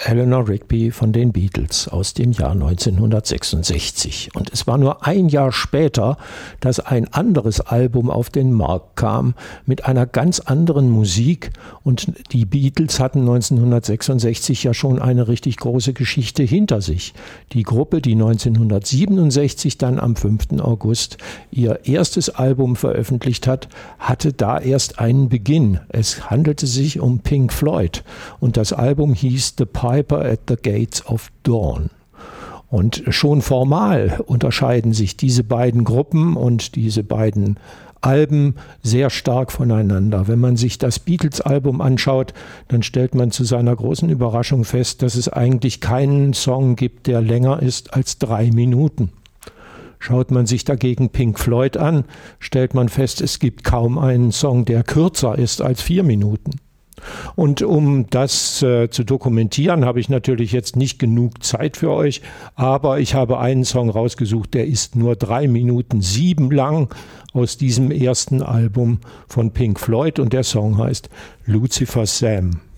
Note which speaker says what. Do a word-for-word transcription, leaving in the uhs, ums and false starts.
Speaker 1: Eleanor Rigby von den Beatles aus dem Jahr neunzehnhundertsechsundsechzig. Und es war nur ein Jahr später, dass ein anderes Album auf den Markt kam mit einer ganz anderen Musik. Und die Beatles hatten neunzehnhundertsechsundsechzig ja schon eine richtig große Geschichte hinter sich. Die Gruppe, die neunzehnhundertsiebenundsechzig dann am fünften August ihr erstes Album veröffentlicht hat, hatte da erst einen Beginn. Es handelte sich um Pink Floyd und das Album hieß The Piper at the Gates of Dawn. Und schon formal unterscheiden sich diese beiden Gruppen und diese beiden Alben sehr stark voneinander. Wenn man sich das Beatles-Album anschaut, dann stellt man zu seiner großen Überraschung fest, dass es eigentlich keinen Song gibt, der länger ist als drei Minuten. Schaut man sich dagegen Pink Floyd an, stellt man fest, es gibt kaum einen Song, der kürzer ist als vier Minuten. Und um das äh, zu dokumentieren, habe ich natürlich jetzt nicht genug Zeit für euch, aber ich habe einen Song rausgesucht, der ist nur drei Minuten sieben lang aus diesem ersten Album von Pink Floyd und der Song heißt Lucifer Sam.